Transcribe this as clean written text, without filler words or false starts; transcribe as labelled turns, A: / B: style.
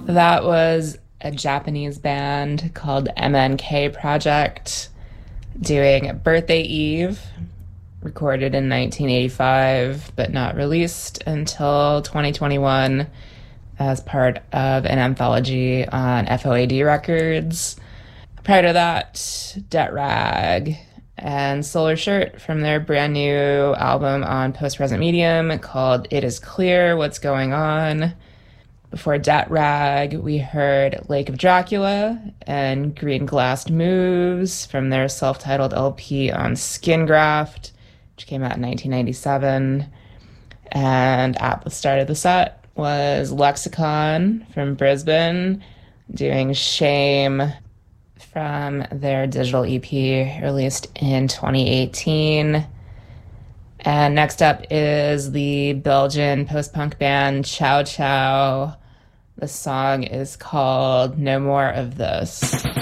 A: That was a Japanese band called MNK Project doing Birthday Eve, recorded in 1985, but not released until 2021 as part of an anthology on FOAD Records. Prior to that, Det Rag and Solar Shirt from their brand new album on Post Present Medium called It Is Clear What's Going On. Before Det Rag, we heard Lake of Dracula and Green Glassed Moves from their self-titled LP on Skin Graft, which came out in 1997. And at the start of the set was Lexicon from Brisbane doing Shame from their digital EP released in 2018. And next up is the Belgian post-punk band Chow Chow. The song is called No More of This.